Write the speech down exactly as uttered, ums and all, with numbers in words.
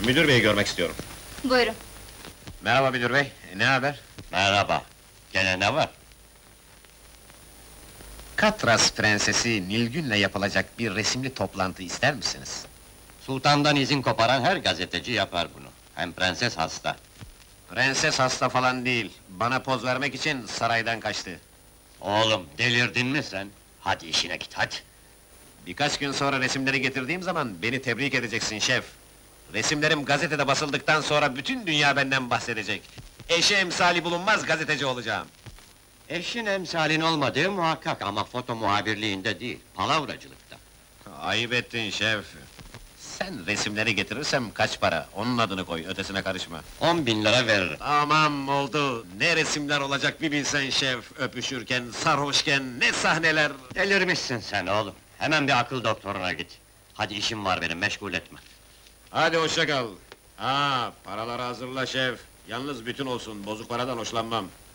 Müdür beyi görmek istiyorum. Buyurun. Merhaba müdür bey, ne haber? Merhaba. Gene ne var? Katras prensesi Nilgün'le yapılacak bir resimli toplantı ister misiniz? Sultandan izin koparan her gazeteci yapar bunu. Hem prenses hasta. Prenses hasta falan değil, bana poz vermek için saraydan kaçtı. Oğlum, delirdin mi sen? Hadi işine git, hadi! Birkaç gün sonra resimleri getirdiğim zaman beni tebrik edeceksin şef. Resimlerim gazetede basıldıktan sonra bütün dünya benden bahsedecek. Eşi emsali bulunmaz gazeteci olacağım. Eşin emsalin olmadığı muhakkak ama foto muhabirliğinde değil, palavracılıkta. Ayıp ettin şef. Sen resimleri getirirsem kaç para, onun adını koy, ötesine karışma. On bin lira veririm. Tamam oldu, ne resimler olacak bir bilsen şef! Öpüşürken, sarhoşken, ne sahneler! Delirmişsin sen oğlum. Hemen bir akıl doktoruna git. Hadi işim var benim, meşgul etme. Hadi hoşça kal! Ha, paraları hazırla şef! Yalnız bütün olsun, bozuk paradan hoşlanmam.